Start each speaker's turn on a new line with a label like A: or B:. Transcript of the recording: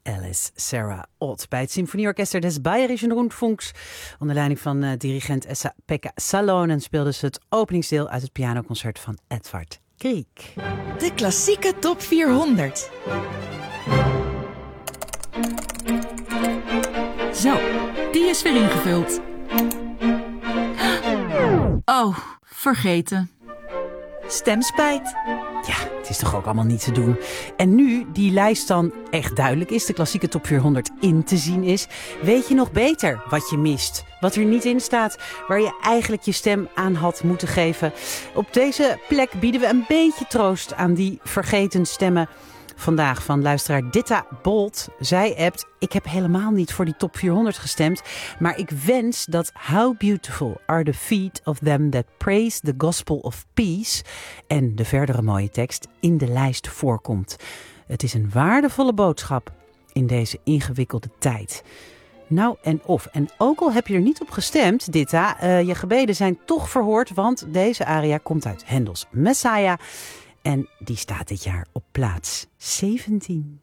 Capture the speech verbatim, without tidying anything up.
A: Alice Sarah Ott bij het Symfonieorkester des Bayerischen Rundfunks. Onder leiding van uh, dirigent Esa-Pekka Salonen speelden ze het openingsdeel uit het pianoconcert van Edvard Grieg.
B: De klassieke top vierhonderd. Zo, die is weer ingevuld. Oh, vergeten. Stemspijt.
A: Ja, het is toch ook allemaal niet te doen. En nu die lijst dan echt duidelijk is, de klassieke top vierhonderd in te zien is, weet je nog beter wat je mist. Wat er niet in staat, waar je eigenlijk je stem aan had moeten geven. Op deze plek bieden we een beetje troost aan die vergeten stemmen. Vandaag van luisteraar Ditta Bolt. Zij appt, ik heb helemaal niet voor die top vierhonderd gestemd, maar ik wens dat How Beautiful Are the Feet of Them That Praise the Gospel of Peace en de verdere mooie tekst in de lijst voorkomt. Het is een waardevolle boodschap in deze ingewikkelde tijd. Nou en of. En ook al heb je er niet op gestemd, Ditta, uh, je gebeden zijn toch verhoord, want deze aria komt uit Hendels Messiah. En die staat dit jaar op plaats zeventien.